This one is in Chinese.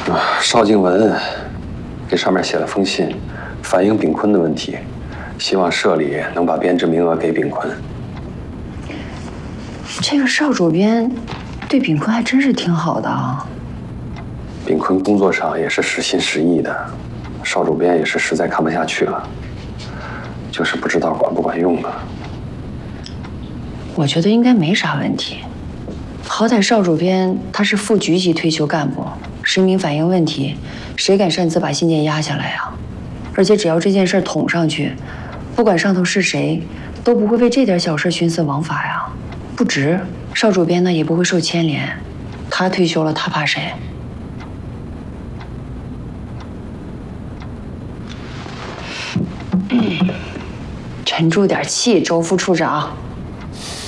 邵静文给上面写了封信，反映炳坤的问题，希望社里能把编制名额给炳坤。 这个邵主编对炳坤还真是挺好的啊。 炳坤工作上也是实心实意的，邵主编也是实在看不下去了，就是不知道管不管用了。 我觉得应该没啥问题，好歹邵主编他是副局级退休干部，实名反映问题，谁敢擅自把信件压下来啊？而且只要这件事捅上去，不管上头是谁，都不会为这点小事徇私枉法呀，不值。邵主编呢也不会受牵连，他退休了，他怕谁？沉住点气，周副处长。